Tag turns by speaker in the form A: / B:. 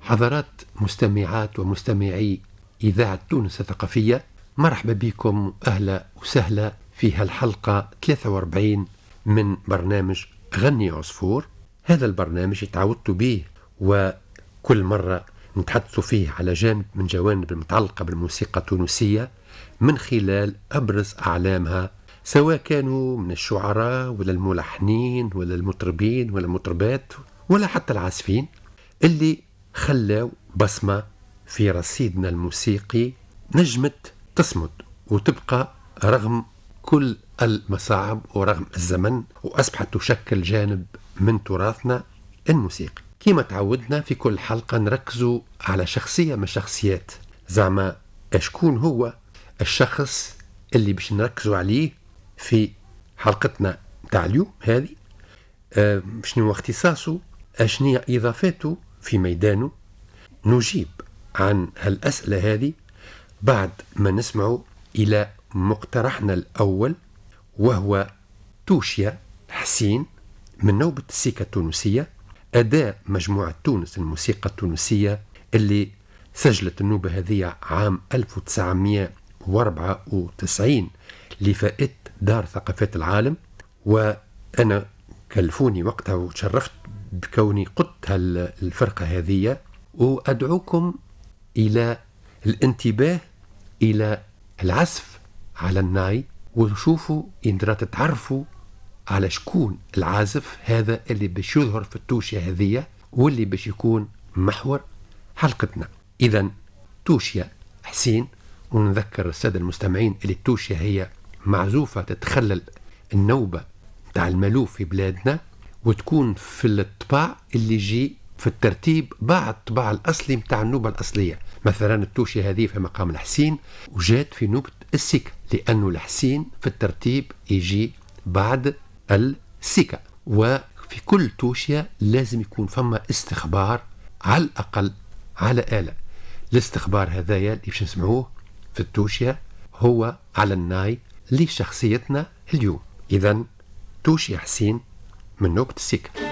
A: حضرات مستمعات ومستمعي إذاعة تونس الثقافية، مرحبا بكم أهلا وسهلا في هالحلقة 43 من برنامج غني عصفور. هذا البرنامج تعودت به وكل مرة نتحدث فيه على جانب من جوانب المتعلقة بالموسيقى التونسية من خلال أبرز أعلامها، سواء كانوا من الشعراء ولا الملحنين ولا المطربين ولا المطربات ولا حتى العازفين اللي خلاوا بصمة في رصيدنا الموسيقي نجمت تصمد وتبقى رغم كل المصاعب ورغم الزمن، وأصبحت تشكل جانب من تراثنا الموسيقي. كما تعودنا في كل حلقة نركزوا على شخصية من الشخصيات، زعما شكون هو الشخص اللي باش نركزوا عليه في حلقتنا تاع اليوم هذه، شنو اختصاصه، شنو إضافاته في ميدانه. نجيب عن هالأسئلة هذه بعد ما نسمع إلى مقترحنا الأول، وهو توشيا حسين من نوبة السيكا التونسية، أداء مجموعة تونس الموسيقى التونسية اللي سجلت النوبة هذه عام 1994 لفائدة دار ثقافات العالم. وأنا كلفوني وقتها وتشرفت بكوني قدت الفرقة هذه، وأدعوكم إلى الانتباه إلى العزف على الناي، وشوفوا إن تتعرفوا على شكون العازف هذا اللي باش يظهر في التوشيا هذه واللي باش يكون محور حلقتنا. إذن توشيا حسين، ونذكر السادة المستمعين اللي التوشيا هي معزوفة تتخلل النوبة تاع الملوف في بلادنا، وتكون في الطباع اللي يجي في الترتيب بعد الطباع الأصلي متاع النوبة الأصلية. مثلا التوشيا هذه في مقام الحسين وجات في نوبة السيكا، لأنه الحسين في الترتيب يجي بعد السيكا. وفي كل توشيا لازم يكون فما استخبار على الأقل على آلة. الاستخبار هذايا اللي باش نسمعوه في التوشيا هو على الناي لشخصيتنا اليوم. إذن توشيا حسين من نوبة السيكا.